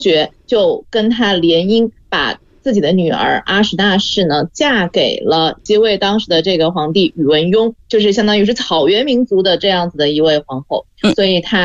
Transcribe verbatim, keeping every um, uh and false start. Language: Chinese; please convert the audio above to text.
爵就跟他联姻，把自己的女儿阿史大氏呢嫁给了接位当时的这个皇帝宇文邕，就是相当于是草原民族的这样子的一位皇后，所以他